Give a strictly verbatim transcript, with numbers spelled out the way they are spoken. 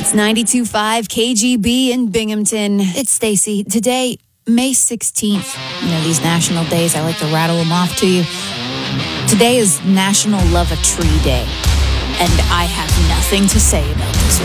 It's ninety-two point five K G B in Binghamton. It's Stacy. Today, May sixteenth. You know, these national days, I like to rattle them off to you. Today is National Love a Tree Day. And I have nothing to say about this